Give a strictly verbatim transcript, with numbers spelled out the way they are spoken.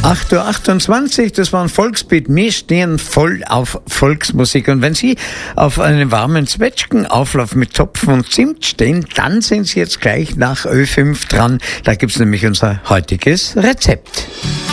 acht Uhr achtundzwanzig, das war ein Volksbeat. Wir stehen voll auf Volksmusik. Und wenn Sie auf einen warmen Zwetschgenauflauf mit Topfen und Zimt stehen, dann sind Sie jetzt gleich nach Ö fünf dran. Da gibt's nämlich unser heutiges Rezept.